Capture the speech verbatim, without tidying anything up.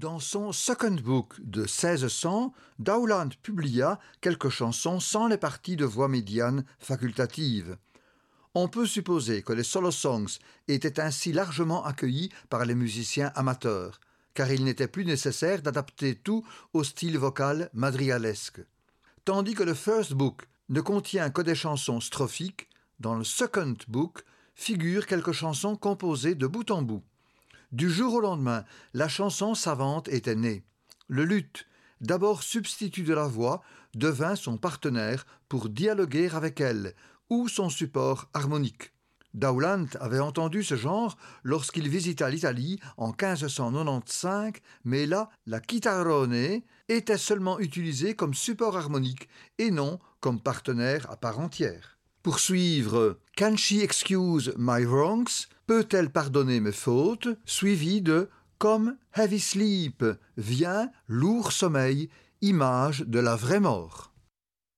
Dans son Second Book de seize cents, Dowland publia quelques chansons sans les parties de voix médiane facultatives. On peut supposer que les solo songs étaient ainsi largement accueillis par les musiciens amateurs, car il n'était plus nécessaire d'adapter tout au style vocal madrigalesque. Tandis que le First Book ne contient que des chansons strophiques, dans le Second Book figurent quelques chansons composées de bout en bout. Du jour au lendemain, la chanson savante était née. Le luth, d'abord substitut de la voix, devint son partenaire pour dialoguer avec elle, ou son support harmonique. Dowland avait entendu ce genre lorsqu'il visita l'Italie en quinze cent quatre-vingt-quinze, mais là, la chitarrone était seulement utilisée comme support harmonique et non comme partenaire à part entière. Pour suivre « Can she excuse my wrongs ?» Peut-elle pardonner mes fautes, suivi de « Come heavy sleep » Viens lourd sommeil, image de la vraie mort.